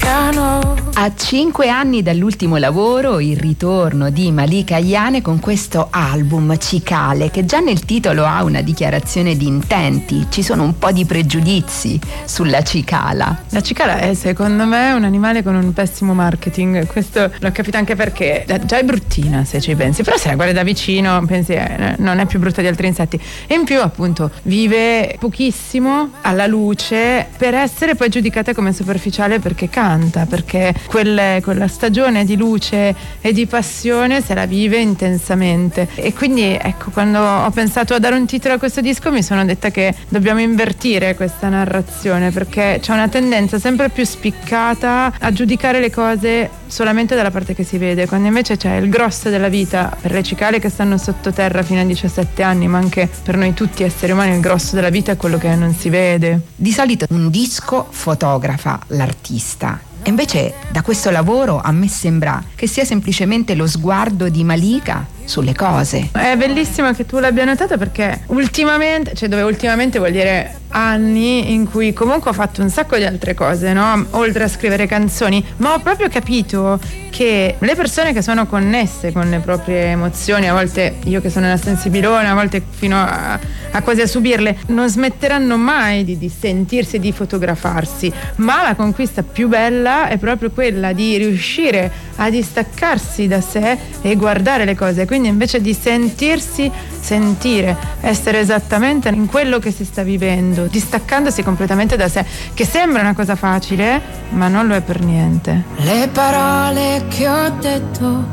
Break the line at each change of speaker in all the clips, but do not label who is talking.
piano.
A 5 anni dall'ultimo lavoro, il ritorno di Malika Ayane con questo album Cicale, che già nel titolo ha una dichiarazione di intenti. Ci sono un po' di pregiudizi sulla cicala.
La cicala è, secondo me, un animale con un pessimo marketing. Questo l'ho capito anche perché già è bruttina, se ci pensi, però se la guardi da vicino pensi non è più brutta di altri insetti. E in più, appunto, vive pochissimo alla luce per essere poi giudicata come superficiale, perché canta, perché quella stagione di luce e di passione se la vive intensamente. E quindi, ecco, quando ho pensato a dare un titolo a questo disco mi sono detta che dobbiamo invertire questa narrazione, perché c'è una tendenza sempre più spiccata a giudicare le cose solamente dalla parte che si vede, quando invece c'è il grosso della vita per le cicale che stanno sottoterra fino a 17 anni, ma anche per noi tutti esseri umani il grosso della vita è quello che non si vede.
Di solito un disco fotografa l'artista, e invece da questo lavoro a me sembra che sia semplicemente lo sguardo di Malika sulle cose.
È bellissimo che tu l'abbia notata, perché ultimamente, cioè dove ultimamente vuol dire anni in cui comunque ho fatto un sacco di altre cose, no? Oltre a scrivere canzoni, ma ho proprio capito che le persone che sono connesse con le proprie emozioni, a volte io che sono una sensibilona, a volte fino a quasi a subirle, non smetteranno mai di sentirsi e di fotografarsi. Ma la conquista più bella è proprio quella di riuscire a distaccarsi da sé e guardare le cose, quindi invece di sentirsi, sentire, essere esattamente in quello che si sta vivendo, distaccandosi completamente da sé, che sembra una cosa facile, ma non lo è per niente.
Le parole che ho detto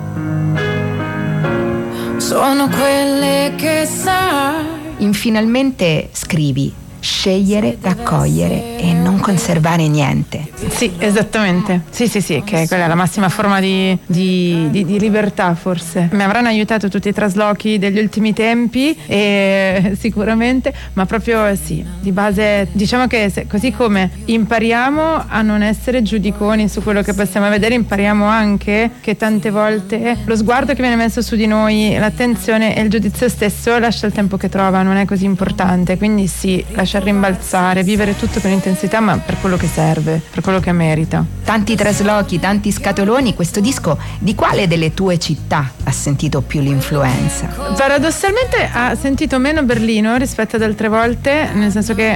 sono quelle che sai.
In Finalmente scrivi: scegliere, raccogliere e non conservare niente.
Sì, esattamente. Sì, che quella è la massima forma di libertà, forse. Mi avranno aiutato tutti i traslochi degli ultimi tempi, e sicuramente, ma proprio sì, di base diciamo che così come impariamo a non essere giudiconi su quello che possiamo vedere, impariamo anche che tante volte lo sguardo che viene messo su di noi, l'attenzione e il giudizio stesso lascia il tempo che trova, non è così importante. Quindi sì, lasciar rimbalzare, vivere tutto con intensità, ma per quello che serve, per quello che merita.
Tanti traslochi, tanti scatoloni. Questo disco di quale delle tue città ha sentito più l'influenza?
Paradossalmente ha sentito meno Berlino rispetto ad altre volte, nel senso che